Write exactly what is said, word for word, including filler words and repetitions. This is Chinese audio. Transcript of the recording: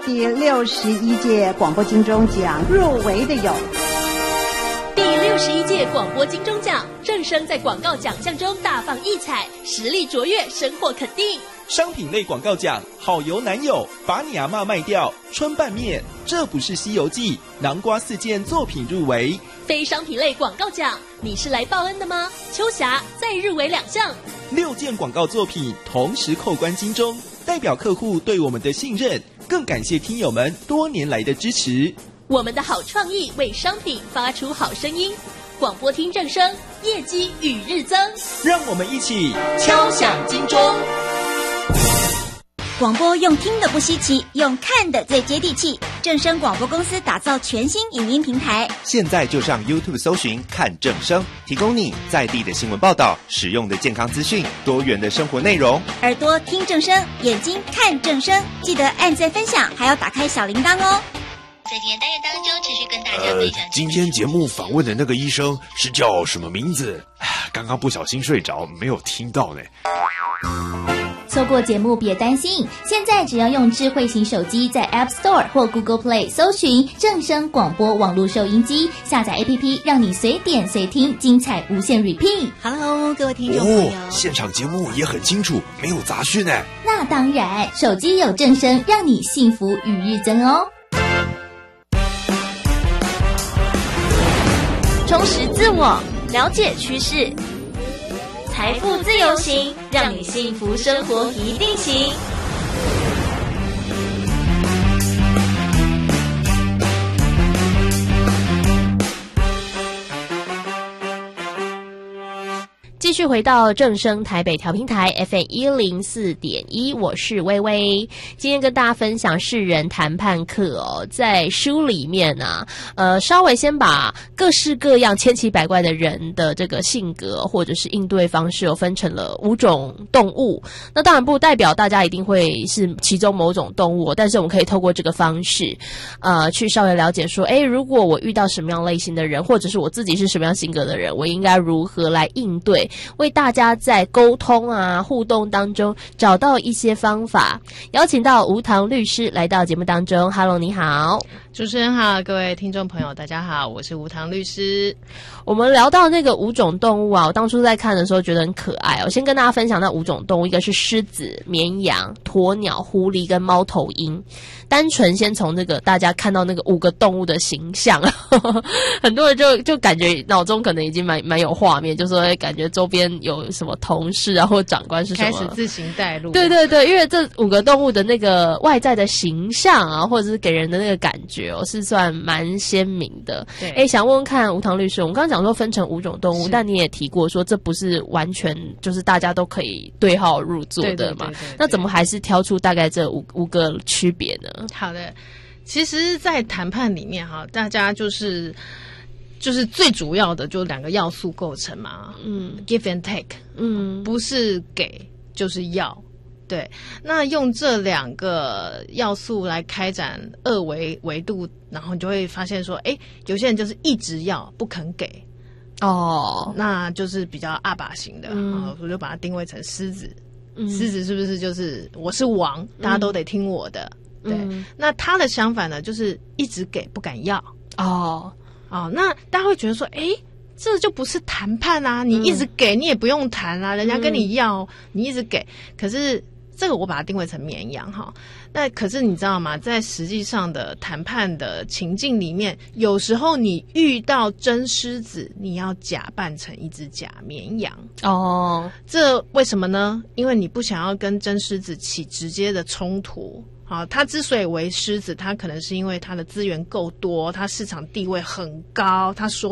第六十一届广播金钟奖入围的有第六十一届广播金钟奖，正声在广告奖项中大放异彩，实力卓越，深获肯定。 商品类广告奖，好油男友，把你阿嬷卖掉，春拌面，这不是西游记，南瓜四件作品入围。 非商品类广告奖，你是来报恩的吗？秋霞再入围两项， 六件广告作品同时扣关金钟，代表客户对我们的信任，更感谢听友们多年来的支持。 我们的好创意为商品发出好声音，广播听正声，业绩与日增。 让我们一起敲响金钟。 广播用听的不稀奇，用看的最接地气。正声广播公司打造全新影音平台， 现在就上 YouTube 搜寻看正声，提供你在地的新闻报道、实用的健康资讯、多元的生活内容。 耳朵听正声，眼睛看正声，记得按赞分享，还要打开小铃铛哦。 在今天单元当中，持续跟大家分享、 呃。今天节目访问的那个医生是叫什么名字？刚刚不小心睡着，没有听到呢。 错过节目别担心，现在只要用智慧型手机在 App Store 或 Google Play 搜寻正声广播网络收音机，下载 A P P 让你随点随听，精彩无限 repeat。 Hello 各位听众朋友、 哦、现场节目也很清楚，没有杂讯耶。 那当然，手机有正声，让你幸福与日增哦。 充实自我，了解趋势，财富自由行，让你幸福生活一定行。继续回到正声台北调频台 F M 一零四点一，我是薇薇。今天跟大家分享世人谈判课哦，在书里面啊，呃，稍微先把各式各样千奇百怪的人的这个性格或者是应对方式，有分成了五种动物。那当然不代表大家一定会是其中某种动物，但是我们可以透过这个方式，呃，去稍微了解说，诶，如果我遇到什么样类型的人，或者是我自己是什么样性格的人，我应该如何来应对。为大家在沟通啊互动当中找到一些方法，邀请到吴唐律师来到节目当中。 Hello， 你好。 主持人好，各位听众朋友大家好，我是吴唐律师。 我们聊到那个五种动物啊，我当初在看的时候觉得很可爱哦。我先跟大家分享那五种动物，一个是狮子、绵羊、鸵鸟、狐狸跟猫头鹰。单纯先从那个大家看到那个五个动物的形象，呵呵，很多人就就感觉脑中可能已经蛮蛮有画面，就说感觉周边有什么同事啊或长官是什么， 开始自行带路。 对对对，因为这五个动物的那个外在的形象啊，或者是给人的那个感觉哦，是算蛮鲜明的。 对， 哎，想问问看吴唐律师，我们刚刚讲说分成五种动物，但你也提过说这不是完全就是大家都可以对号入座的嘛？ 对对对对对， 那怎么还是挑出大概这五五个区别呢？ 好的，其实在谈判里面哈，大家就是就是最主要的就两个要素构成嘛，嗯 ，give and take， 嗯，不是给就是要，对，那用这两个要素来开展二维维度，然后你就会发现说，哎，有些人就是一直要不肯给。哦，那就是比较阿爸型的，嗯，我就把它定位成狮子。嗯，狮子是不是就是我是王，大家都得听我的？对，嗯，那他的相反呢，就是一直给不敢要。哦哦，那大家会觉得说，诶，这就不是谈判啊！你一直给，你也不用谈啊，人家跟你要，你一直给。可是这个我把它定位成绵羊哈。那可是你知道吗？在实际上的谈判的情境里面，有时候你遇到真狮子，你要假扮成一只假绵羊。哦，这为什么呢？因为你不想要跟真狮子起直接的冲突。好，他之所以为狮子，他可能是因为他的资源够多，他市场地位很高，他说